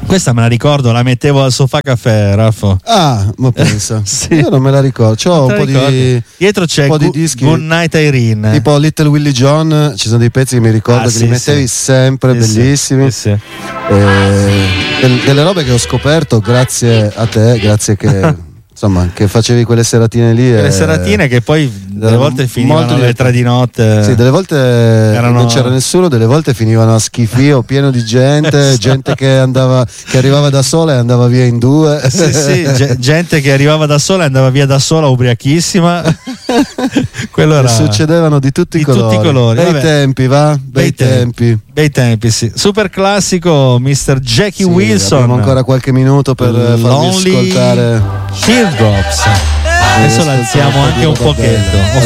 Questa me la ricordo, la mettevo al sofà caffè, Raffo. Ah, ma pensa. Sì. Io non me la ricordo. C'ho un po' di. Dietro c'è un po' di dischi. Good Night Irene. Tipo Little Willie John, ci sono dei pezzi che mi ricordo che li mettevi sempre, bellissimi. Sì. Delle robe che ho scoperto grazie a te, grazie che. Insomma, che facevi quelle seratine lì. Quelle seratine che poi delle volte finivano alle 3 di notte. Sì, delle volte non c'era nessuno, delle volte finivano a schifio, pieno di gente, gente che arrivava da sola e andava via in due. Sì, gente che arrivava da sola e andava via da sola ubriachissima. Quello era. Succedevano di tutti i colori. Bei tempi, va? Bei tempi. Bei tempi, sì. Super classico, Mr. Jackie Wilson. Abbiamo ancora qualche minuto per farvi ascoltare Teardrops. Adesso la alziamo anche un pochetto.